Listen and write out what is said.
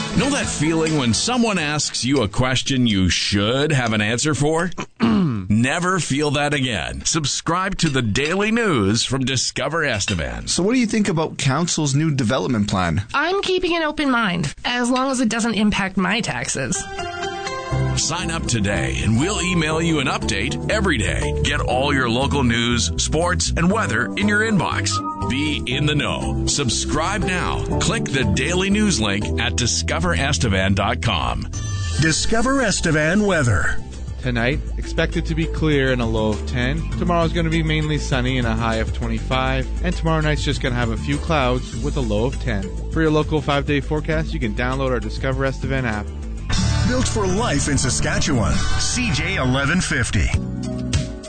Know that feeling when someone asks you a question you should have an answer for? Never feel that again. Subscribe to the Daily News from Discover Estevan. So what do you think about Council's new development plan? I'm keeping an open mind, as long as it doesn't impact my taxes. Sign up today and we'll email you an update every day. Get all your local news, sports, and weather in your inbox. Be in the know. Subscribe now. Click the Daily News link at discoverestevan.com. Discover Estevan weather. Tonight, expected to be clear and a low of 10. Tomorrow's going to be mainly sunny and a high of 25. And tomorrow night's just going to have a few clouds with a low of 10. For your local 5-day forecast, you can download our Discover Estevan app. Built for life in Saskatchewan. CJ 1150.